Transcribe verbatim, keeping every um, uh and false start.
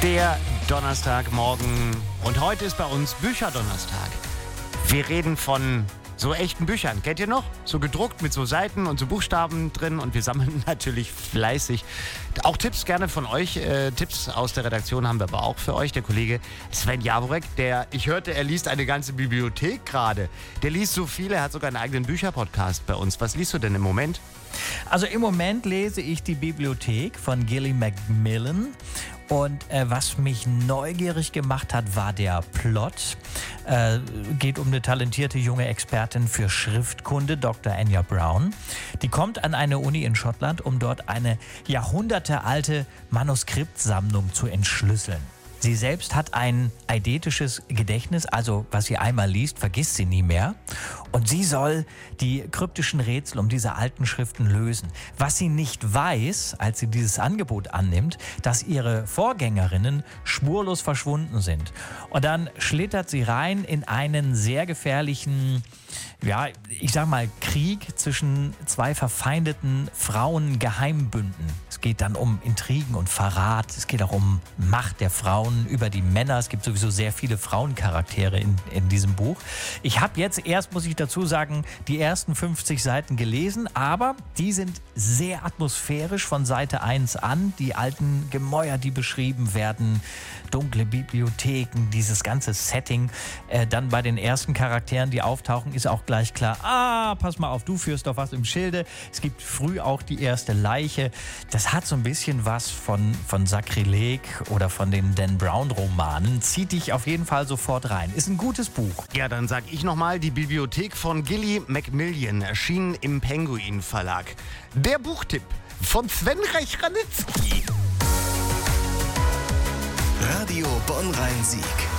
Der Donnerstagmorgen und heute ist bei uns Bücherdonnerstag. Wir reden von so echten Büchern. Kennt ihr noch? So gedruckt mit so Seiten und so Buchstaben drin und wir sammeln natürlich fleißig. Auch Tipps gerne von euch. Äh, Tipps aus der Redaktion haben wir aber auch für euch. Der Kollege Sven Jaworek, der, ich hörte, er liest eine ganze Bibliothek gerade. Der liest so viel, er hat sogar einen eigenen Bücherpodcast bei uns. Was liest du denn im Moment? Also im Moment lese ich die Bibliothek von Gilly Macmillan. Und äh, was mich neugierig gemacht hat, war der Plot. Äh, geht um eine talentierte junge Expertin für Schriftkunde, Doktor Anya Brown. Die kommt an eine Uni in Schottland, um dort eine jahrhundertealte Manuskriptsammlung zu entschlüsseln. Sie selbst hat ein eidetisches Gedächtnis, also was sie einmal liest, vergisst sie nie mehr. Und sie soll die kryptischen Rätsel um diese alten Schriften lösen. Was sie nicht weiß, als sie dieses Angebot annimmt, dass ihre Vorgängerinnen spurlos verschwunden sind. Und dann schlittert sie rein in einen sehr gefährlichen, ja, ich sag mal, Krieg zwischen zwei verfeindeten Frauengeheimbünden. Es geht dann um Intrigen und Verrat. Es geht auch um Macht der Frauen über die Männer. Es gibt sowieso sehr viele Frauencharaktere in, in diesem Buch. Ich habe jetzt erst, muss ich dazu sagen, die ersten fünfzig Seiten gelesen, aber die sind sehr atmosphärisch von Seite eins an. Die alten Gemäuer, die beschrieben werden, dunkle Bibliotheken, dieses ganze Setting. Äh, dann bei den ersten Charakteren, die auftauchen, ist auch gleich klar, ah, pass mal auf, du führst doch was im Schilde. Es gibt früh auch die erste Leiche. Das hat so ein bisschen was von, von Sakrileg oder von den Dan Brown-Romanen. Zieht dich auf jeden Fall sofort rein. Ist ein gutes Buch. Ja, dann sag ich nochmal, die Bibliothek von Gilly Macmillan erschien im Penguin Verlag. Der Buchtipp von Sven Reich-Ranitzky. Radio Bonn-Rhein-Sieg.